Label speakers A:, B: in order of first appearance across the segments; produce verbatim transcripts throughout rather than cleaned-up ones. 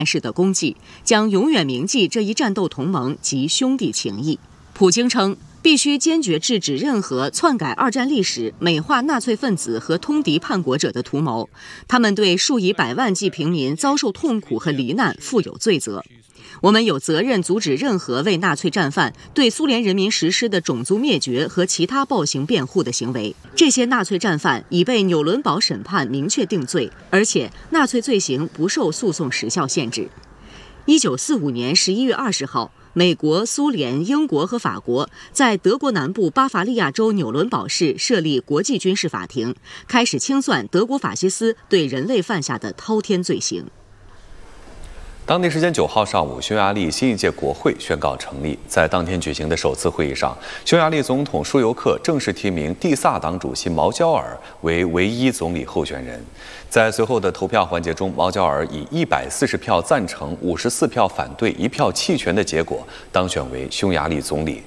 A: 式的功绩，将永远铭记这一战斗同盟及兄弟情谊。普京称，必须坚决制止任何篡改二战历史、美化纳粹分子和通敌叛国者的图谋，他们对数以百万计平民遭受痛苦和罹难负有罪责。我们有责任阻止任何为纳粹战犯对苏联人民实施的种族灭绝和其他暴行辩护的行为。这些纳粹战犯已被纽伦堡审判明确定罪，而且纳粹罪行不受诉讼时效限制。一九四五年十一月二十号，美国、苏联、英国和法国在德国南部巴伐利亚州纽伦堡市设立国际军事法庭，开始清算德国法西斯对人类犯下的滔天罪行。
B: 当地时间九号上午，匈牙利新一届国会宣告成立。在当天举行的首次会议上，匈牙利总统舒尤克正式提名蒂萨党主席毛焦尔为唯一总理候选人。在随后的投票环节中，毛焦尔以一百四十票赞成、五十四票反对、一票弃权的结果当选为匈牙利总理。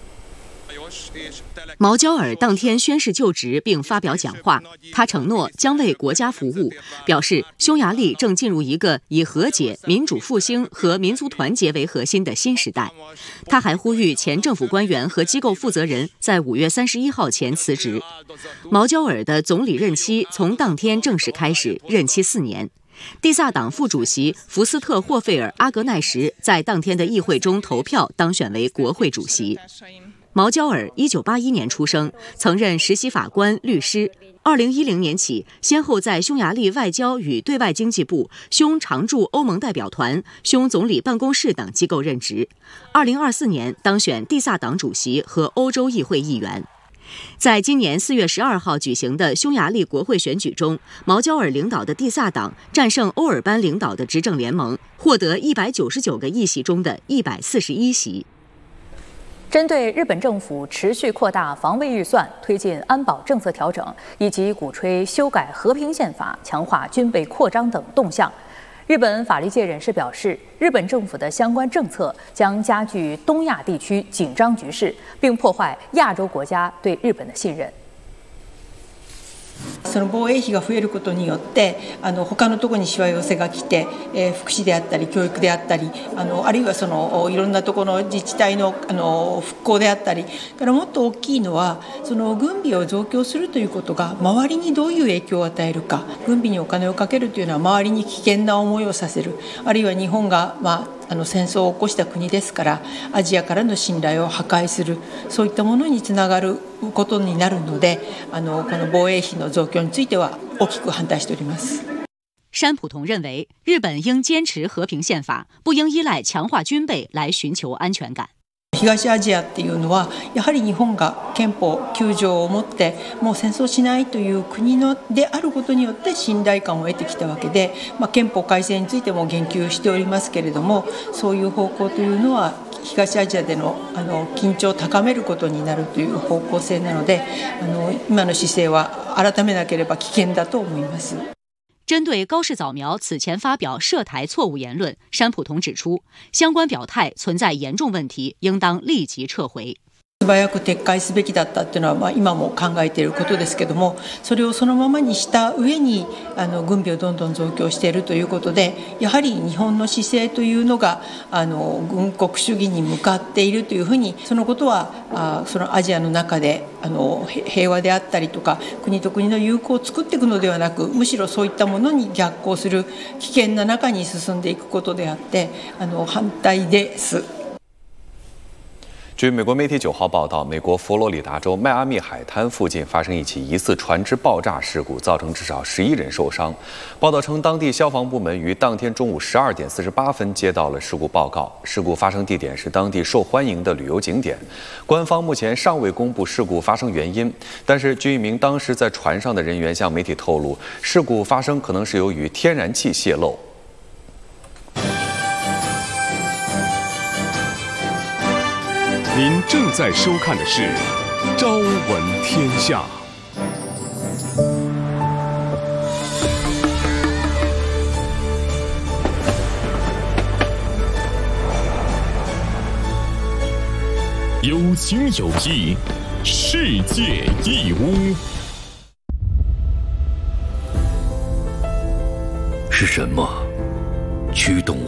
A: 毛焦尔当天宣誓就职并发表讲话，他承诺将为国家服务，表示匈牙利正进入一个以和解、民主复兴和民族团结为核心的新时代。他还呼吁前政府官员和机构负责人在五月三十一号前辞职。毛焦尔的总理任期从当天正式开始，任期四年。蒂萨党副主席福斯特·霍费尔·阿格奈什在当天的议会中投票当选为国会主席。毛焦尔一九八一年出生，曾任实习法官、律师。二零一零年起，先后在匈牙利外交与对外经济部、匈常驻欧盟代表团、匈总理办公室等机构任职。二零二四年当选蒂萨党主席和欧洲议会议员。在今年四月十二号举行的匈牙利国会选举中，毛焦尔领导的蒂萨党战胜欧尔班领导的执政联盟，获得一百九十九个议席中的一百四十一席。
C: 针对日本政府持续扩大防卫预算、推进安保政策调整，以及鼓吹修改和平宪法、强化军备扩张等动向，日本法律界人士表示，日本政府的相关政策将加剧东亚地区紧张局势，并破坏亚洲国家对日本的信任。
D: その防衛費が増えることによってあの他のところにしわ寄せが来て、えー、福祉であったり教育であったりあのあるいはそのいろんなところの自治体のあの復興であったりからもっと大きいのはその軍備を増強するということが周りにどういう影響を与えるか。軍備にお金をかけるというのは周りに危険な思いをさせる、あるいは日本がまああの戦争を起こした国ですからアジアからの信頼を破壊する、そういったものにつながることになるので、あのこの防衛費の増強については大きく反対しております。
A: 山浦同认为，日本应坚持和平宪法，不应依赖强化军备来寻求安全感。
D: 東アジアっていうのはやはり日本が憲法きゅう条を持ってもう戦争しないという国のであることによって信頼感を得てきたわけで、まあ、憲法改正についても言及しておりますけれども、そういう方向というのは東アジアでのあの緊張を高めることになるという方向性なので、あの今の姿勢は改めなければ危険だと思います。
A: 针对高市早苗此前发表涉台错误言论，山浦同指出，相关表态存在严重问题，应当立即撤回。
D: 素早く撤回すべきだったっていうのは、まあ、今も考えていることですけども、それをそのままにした上にあの軍備をどんどん増強しているということで、やはり日本の姿勢というのがあの軍国主義に向かっているというふうに、そのことはあそのアジアの中であの平和であったりとか国と国の友好を作っていくのではなく、むしろそういったものに逆行する危険な中に進んでいくことであって、あの反対です。
B: 据美国媒体九号报道，美国佛罗里达州迈阿密海滩附近发生一起疑似船只爆炸事故，造成至少十一人受伤。报道称，当地消防部门于当天中午十二点四十八分接到了事故报告。事故发生地点是当地受欢迎的旅游景点。官方目前尚未公布事故发生原因，但是据一名当时在船上的人员向媒体透露，事故发生可能是由于天然气泄漏。
E: 您正在收看的是《朝闻天下》。有情有义，世界义乌。
F: 是什么驱动